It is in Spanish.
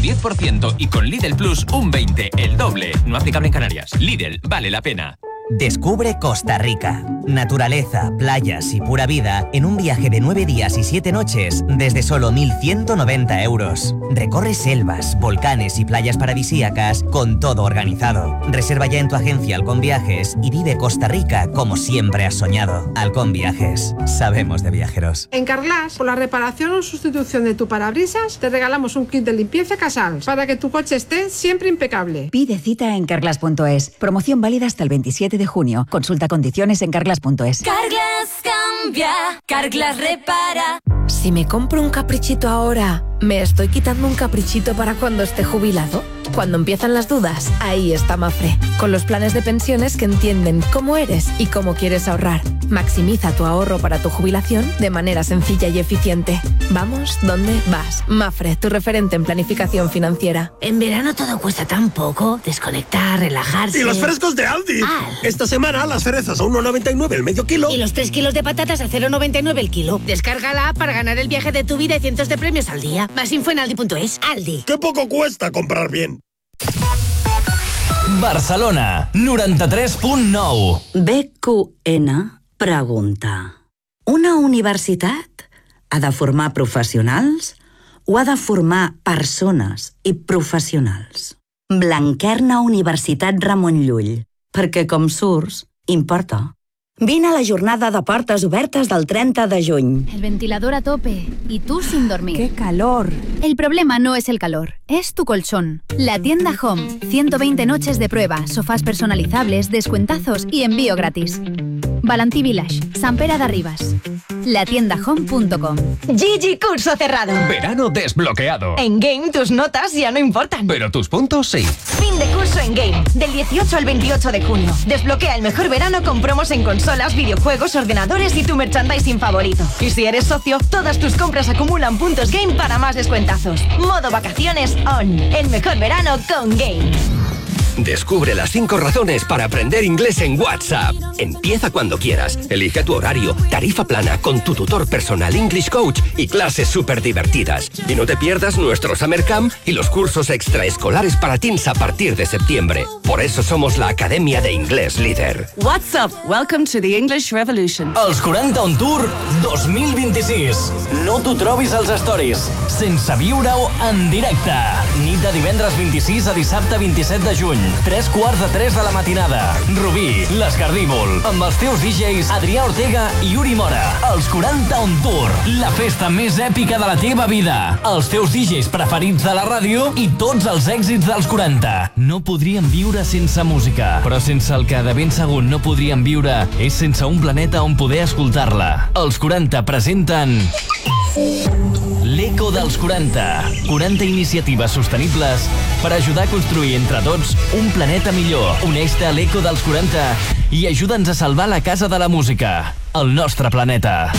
10% y con Lidl Plus un 20%, el doble. No aplicable en Canarias. Lidl, vale la pena. Descubre Costa Rica. Naturaleza, playas y pura vida en un viaje de 9 días y 7 noches desde solo 1.190 euros. Recorre selvas, volcanes y playas paradisíacas con todo organizado. Reserva ya en tu agencia Halcón Viajes y vive Costa Rica como siempre has soñado. Halcón Viajes. Sabemos de viajeros. En Carglass, por la reparación o sustitución de tu parabrisas, te regalamos un kit de limpieza Casals para que tu coche esté siempre impecable. Pide cita en carglass.es. Promoción válida hasta el 27 de junio. Consulta condiciones en carglass.es. Carglass cambia, Carglass repara. Si me compro un caprichito ahora, ¿me estoy quitando un caprichito para cuando esté jubilado? Cuando empiezan las dudas, ahí está Mafre, con los planes de pensiones que entienden cómo eres y cómo quieres ahorrar. Maximiza tu ahorro para tu jubilación de manera sencilla y eficiente. Vamos, ¿dónde vas? Mafre, tu referente en planificación financiera. En verano todo cuesta tan poco. Desconectar, relajarse. ¡Y los frescos de Aldi! Esta semana las cerezas a 1,99 el medio kilo. Y los 3 kilos de patatas a 0,99 el kilo. Descárgala para ganar el viaje de tu vida y cientos de premios al día. Más info en aldi.es. Aldi. ¡Qué poco cuesta comprar bien! Barcelona, 93.9. BQN pregunta: una universitat ha de formar professionals o ha de formar persones i professionals? Blanquerna Universitat Ramon Llull, perquè com surts, importa. Vine a la jornada de portes obertes del 30 de juny. El ventilador a tope y tú sin dormir. ¡Qué calor! El problema no es el calor, es tu colchón. La tienda Home. 120 noches de prueba, sofás personalizables, descuentazos y envío gratis. Valentí Village, Sant Pere de Ribas. Latiendahome.com. Gigi, curso cerrado. Verano desbloqueado. En Game tus notas ya no importan. Pero tus puntos sí. Fin de curso en Game, del 18 al 28 de junio. Desbloquea el mejor verano con promos en consolas, videojuegos, ordenadores y tu merchandising favorito. Y si eres socio, todas tus compras acumulan puntos Game para más descuentazos. Modo vacaciones on. El mejor verano con Game. Descubre las 5 razones para aprender inglés en WhatsApp. Empieza cuando quieras. Elige tu horario, tarifa plana con tu tutor personal English Coach y clases súper divertidas. Y no te pierdas nuestro Summer Camp y los cursos extraescolares para teens a partir de septiembre. Por eso somos la Academia de Inglés Líder. WhatsApp, welcome to the English Revolution. Els 40 on Tour 2026. No t'ho trobis als stories, sense viure-ho en directe. Nit de divendres 26 a dissabte 27 de juny. 2:45 de la matinada. Rubí, l'Escardívol, amb els teus DJs Adrià Ortega i Uri Mora. Els 40 on Tour, la festa més èpica de la teva vida. Els teus DJs preferits de la ràdio i tots els èxits dels 40. No podríem viure sense música, però sense el que de ben segur no podríem viure és sense un planeta on poder escoltar-la. Els 40 presenten l'Eco dels 40. 40 iniciatives sostenibles per ajudar a construir entre tots un planeta millor. Uneix-te a l'Eco dels 40 i ajuda'ns a salvar la casa de la música, el nostre planeta.